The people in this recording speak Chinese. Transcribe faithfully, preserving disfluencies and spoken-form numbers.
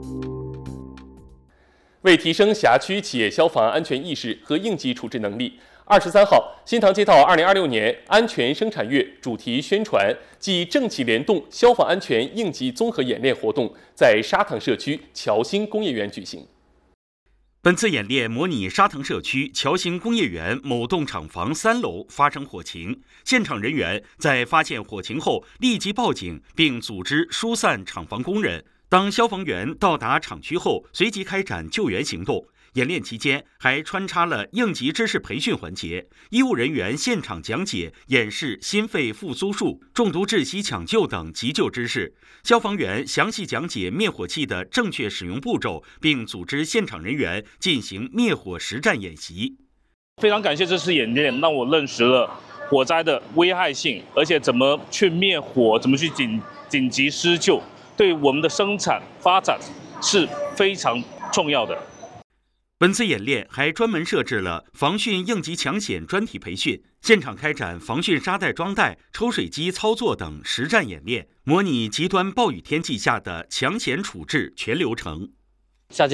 为提升辖区企业消防安全意识和应急处置能力，二十三号，新塘街道二零二六年安全生产月主题宣传暨政企联动消防安全应急综合演练活动在沙塘社区侨兴工业园举行。 本次演练模拟沙塘社区侨兴工业园某栋厂房三楼发生火情，现场人员在发现火情后立即报警，并组织疏散厂房工人。当消防员到达厂区后，随即开展救援行动。演练期间还穿插了应急知识培训环节，医务人员现场讲解演示心肺复苏术、中毒窒息抢救等急救知识，消防员详细讲解灭火器的正确使用步骤，并组织现场人员进行灭火实战演习。 非常感谢这次演练，让我认识了火灾的危害性，而且怎么去灭火，怎么去紧紧急施救，对我们的生产发展是非常重要的。 本次演练还专门设置了防汛应急抢险专题培训，现场开展防汛沙袋装袋、抽水机操作等实战演练，模拟极端暴雨天气下的抢险处置全流程。